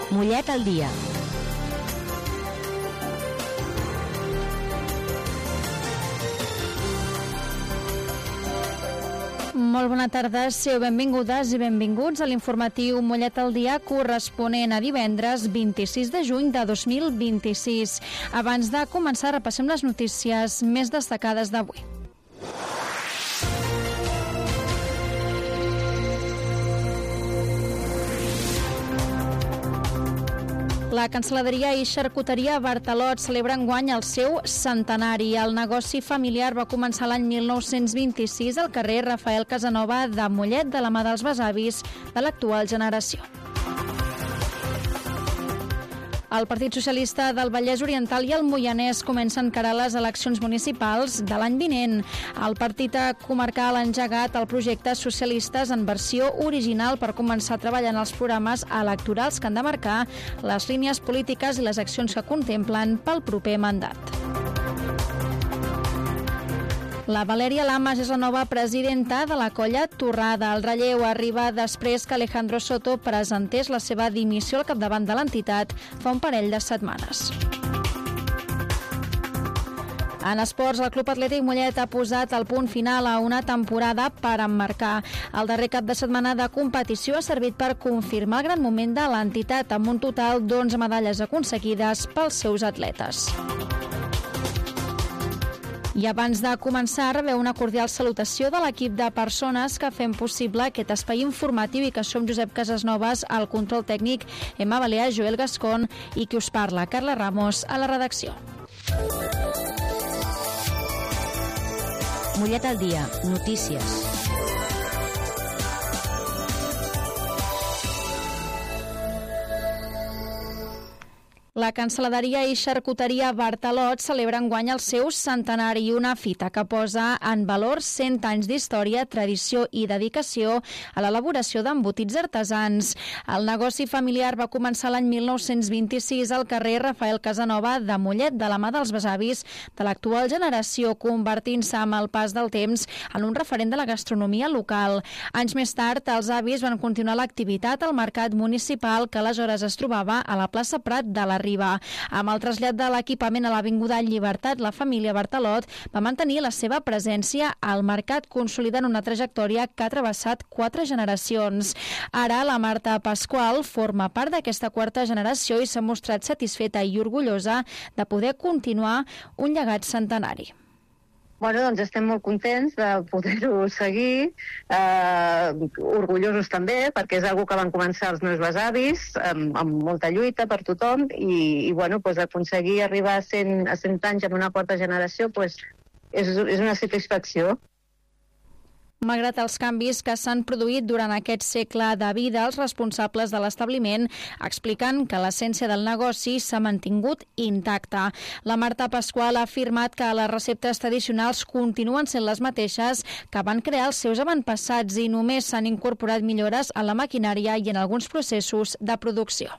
Mollet al dia. Molt bona tarda, sigueu benvingudes i benvinguts a l'informatiu Mollet al dia corresponent a divendres 26 de juny de 2026. Abans de començar, repassem les notícies més destacades d'avui. La Cansaladeria i Xarcuteria Bartalot celebra enguany el seu centenari. El negoci familiar va començar l'any 1926 al carrer Rafael Casanova de Mollet de la mà dels besavis de l'actual generació. El Partit Socialista del Vallès Oriental i el Moianès comença a encarar les eleccions municipals de l'any vinent. El partit comarcal ha engegat el projecte Socialistes en versió original per començar a treballar en els programes electorals que han de marcar les línies polítiques i les accions que contemplen pel proper mandat. La Valèria Lamas és la nova presidenta de la colla Torrada. El relleu arriba després que Alejandro Soto presentés la seva dimissió al capdavant de l'entitat fa un parell de setmanes. En esports, el Club Atlètic Mollet ha posat el punt final a una temporada per emmarcar. El darrer cap de setmana de competició ha servit per confirmar el gran moment de l'entitat, amb un total d'11 medalles aconseguides pels seus atletes. I abans de començar, rebeu una cordial salutació de l'equip de persones que fem possible aquest espai informatiu i que som Josep Casasnovas al control tècnic, Emma Balear, Joel Gascon i qui us parla, Carla Ramos, a la redacció. Mollet al dia, notícies. La Cansaladeria i Xarcuteria Bartalot celebra enguany el seu centenari, una fita que posa en valor 100 anys d'història, tradició i dedicació a l'elaboració d'embotits artesans. El negoci familiar va començar l'any 1926 al carrer Rafael Casanova de Mollet de la mà dels besavis de l'actual generació, convertint-se amb el pas del temps en un referent de la gastronomia local. Anys més tard, els avis van continuar l'activitat al mercat municipal que aleshores es trobava a la plaça Prat de la Riba. Amb el trasllat de l'equipament a l'Avinguda Llibertat, la família Bartalot va mantenir la seva presència al mercat, consolidant una trajectòria que ha travessat 4 generacions. Ara, la Marta Pasqual forma part d'aquesta 4a generació i s'ha mostrat satisfeta i orgullosa de poder continuar un llegat centenari. Bueno, doncs estem molt contents de poder-ho seguir, orgullosos també, perquè és una que van començar els meus besavis, amb molta lluita per tothom, i bueno, doncs aconseguir arribar a 100 anys en una 4a generació doncs és una satisfacció. Malgrat els canvis que s'han produït durant aquest segle de vida, els responsables de l'establiment expliquen que l'essència del negoci s'ha mantingut intacta. La Marta Pasqual ha afirmat que les receptes tradicionals continuen sent les mateixes que van crear els seus avantpassats i només s'han incorporat millores a la maquinària i en alguns processos de producció.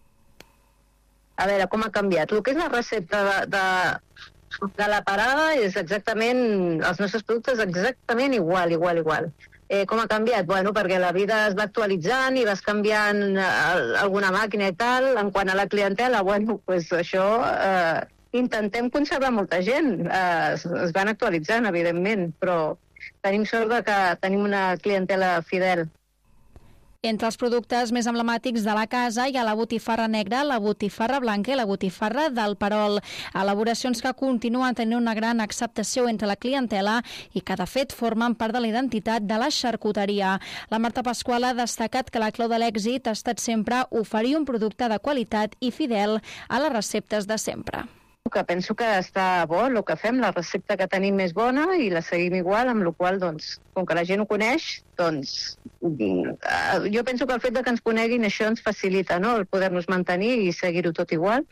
A veure, com ha canviat? El que és la recepta de la parada és exactament, els nostres productes exactament igual. Com ha canviat? Bueno, perquè la vida es va actualitzant i vas canviant alguna màquina i tal. En quant a la clientela, bueno, pues això intentem conservar molta gent. Es van actualitzant, evidentment, però tenim sort de que tenim una clientela fidel. Entre els productes més emblemàtics de la casa hi ha la botifarra negra, la botifarra blanca i la botifarra del Perol. Elaboracions que continuen tenint una gran acceptació entre la clientela i que, de fet, formen part de la identitat de la xarcuteria. La Marta Pasqual ha destacat que la clau de l'èxit ha estat sempre oferir un producte de qualitat i fidel a les receptes de sempre. Que penso que està bo el que fem, la recepta que tenim és bona i la seguim igual, amb la qual cosa, doncs, com que la gent ho coneix, doncs jo penso que el fet de que ens coneguin això ens facilita, no?, el poder-nos mantenir i seguir-ho tot igual.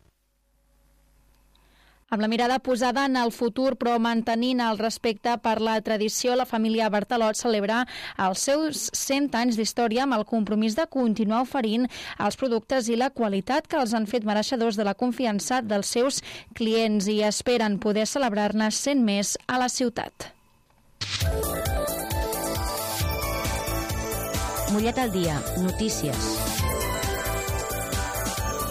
Amb la mirada posada en el futur, però mantenint el respecte per la tradició, la família Bartalot celebra els seus 100 anys d'història amb el compromís de continuar oferint els productes i la qualitat que els han fet mereixedors de la confiança dels seus clients i esperen poder celebrar-ne 100 més a la ciutat. Mollet al dia, notícies.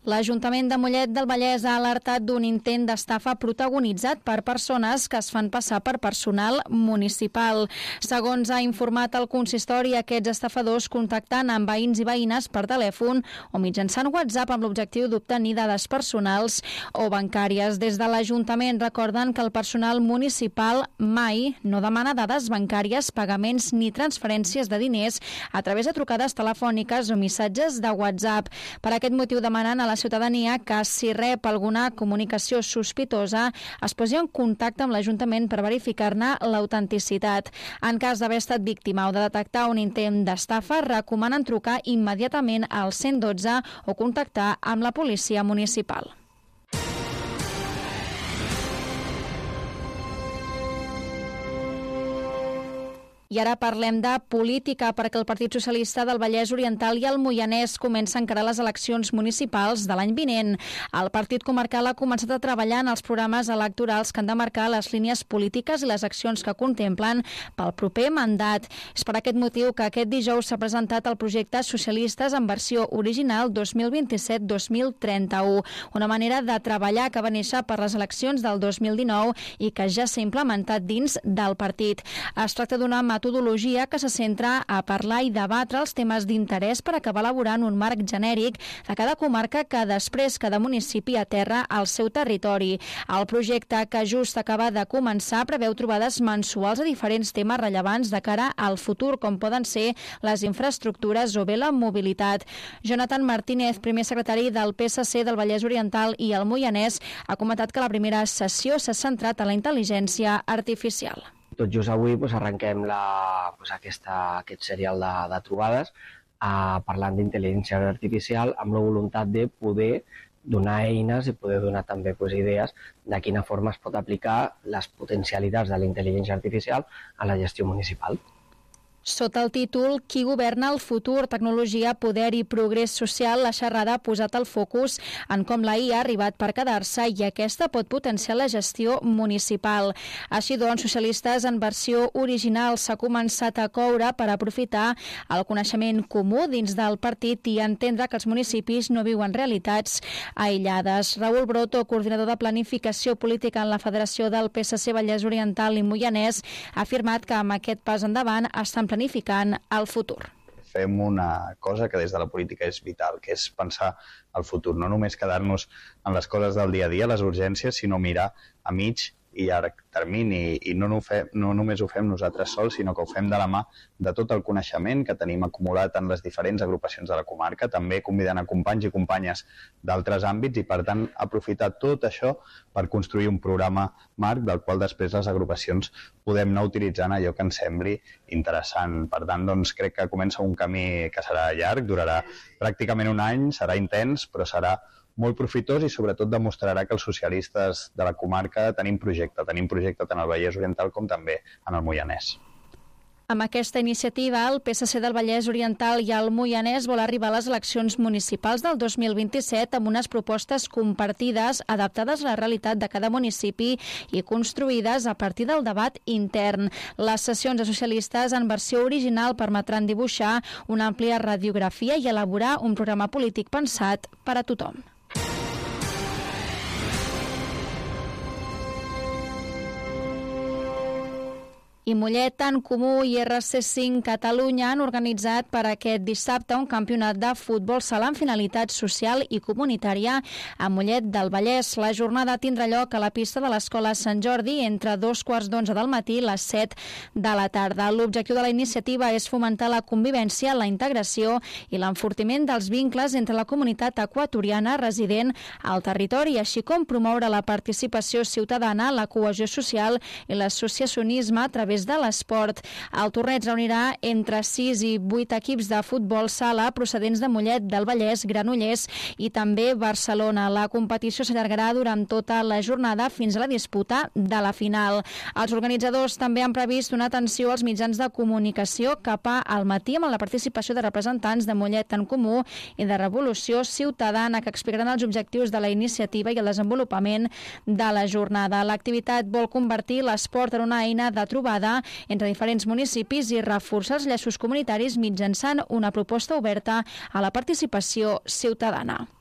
L'Ajuntament de Mollet del Vallès ha alertat d'un intent d'estafa protagonitzat per persones que es fan passar per personal municipal. Segons ha informat el consistori, aquests estafadors contacten amb veïns i veïnes per telèfon o mitjançant WhatsApp amb l'objectiu d'obtenir dades personals o bancàries. Des de l'Ajuntament recorden que el personal municipal mai no demana dades bancàries, pagaments ni transferències de diners a través de trucades telefòniques o missatges de WhatsApp. Per aquest motiu demanen a la ciutadania que, si rep alguna comunicació sospitosa, es posi en contacte amb l'Ajuntament per verificar-ne l'autenticitat. En cas d'haver estat víctima o de detectar un intent d'estafa, recomanen trucar immediatament al 112 o contactar amb la policia municipal. I ara parlem de política, perquè el Partit Socialista del Vallès Oriental i el Moianès comença a encarar les eleccions municipals de l'any vinent. El Partit Comarcal ha començat a treballar en els programes electorals que han de marcar les línies polítiques i les accions que contemplen pel proper mandat. És per aquest motiu que aquest dijous s'ha presentat el projecte Socialistes en versió original 2027-2031, una manera de treballar que va néixer per les eleccions del 2019 i que ja s'ha implementat dins del partit. Es tracta d'una metodologia que se centra a parlar i debatre els temes d'interès per acabar elaborant un marc genèric de cada comarca que després cada municipi aterra al seu territori. El projecte, que just acaba de començar, preveu trobades mensuals a diferents temes rellevants de cara al futur, com poden ser les infraestructures o bé la mobilitat. Jonathan Martínez, primer secretari del PSC del Vallès Oriental i el Moianès, ha comentat que la primera sessió s'ha centrat en la intel·ligència artificial. Tot just avui arrenquem aquest serial de trobades parlant d'intel·ligència artificial amb la voluntat de poder donar eines i poder donar també idees de quina forma es pot aplicar les potencialitats de la intel·ligència artificial a la gestió municipal. Sota el títol Qui governa el futur? Tecnologia, poder i progrés social, la xerrada ha posat el focus en com la IA ha arribat per quedar-se i aquesta pot potenciar la gestió municipal. Així doncs, Socialistes en versió original s'ha començat a coure per aprofitar el coneixement comú dins del partit i entendre que els municipis no viuen realitats aïllades. Raül Broto, coordinador de planificació política en la Federació del PSC Vallès Oriental i Moianès, ha afirmat que amb aquest pas endavant estan planificant el futur. Fem una cosa que des de la política és vital, que és pensar el futur. No només quedar-nos en les coses del dia a dia, les urgències, sinó mirar a mig i llarg termini. I no només ho fem nosaltres sols, sinó que ho fem de la mà de tot el coneixement que tenim acumulat en les diferents agrupacions de la comarca, també convidant a companys i companyes d'altres àmbits i, per tant, aprofitar tot això per construir un programa marc del qual després les agrupacions podem anar utilitzant allò que ens sembli interessant. Per tant, crec que comença un camí que serà llarg, durarà pràcticament un any, serà intens, però serà molt profitós i sobretot demostrarà que els socialistes de la comarca tenim projecte tant al Vallès Oriental com també en el Moianès. Amb aquesta iniciativa, el PSC del Vallès Oriental i el Moianès vol arribar a les eleccions municipals del 2027 amb unes propostes compartides, adaptades a la realitat de cada municipi i construïdes a partir del debat intern. Les sessions de socialistes en versió original permetran dibuixar una àmplia radiografia i elaborar un programa polític pensat per a tothom. I Mollet en Comú i RC5 Catalunya han organitzat per aquest dissabte un campionat de futbol sala amb finalitat social i comunitària a Mollet del Vallès. La jornada tindrà lloc a la pista de l'Escola Sant Jordi entre 2:15 del matí i les 7 de la tarda. L'objectiu de la iniciativa és fomentar la convivència, la integració i l'enfortiment dels vincles entre la comunitat equatoriana resident al territori, així com promoure la participació ciutadana, la cohesió social i l'associacionisme a través de l'esport. El torneig reunirà entre 6 i 8 equips de futbol sala procedents de Mollet del Vallès, Granollers i també Barcelona. La competició s'allargarà durant tota la jornada fins a la disputa de la final. Els organitzadors també han previst donar atenció als mitjans de comunicació cap al matí amb la participació de representants de Mollet en Comú i de Revolució Ciutadana que explicaran els objectius de la iniciativa i el desenvolupament de la jornada. L'activitat vol convertir l'esport en una eina de trobada entre diferents municipis i reforçar els llaços comunitaris mitjançant una proposta oberta a la participació ciutadana.